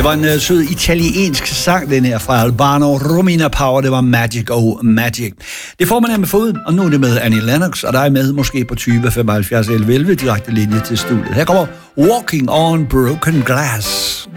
var en sød italiensk sang, den her fra Albano Romina Power. Det var Magic Oh Magic. Det får man af med foden, og nu er det med Annie Lennox, og der er med måske på 20 75 11 direkte linje til studiet. Her kommer Walking on Broken Glass.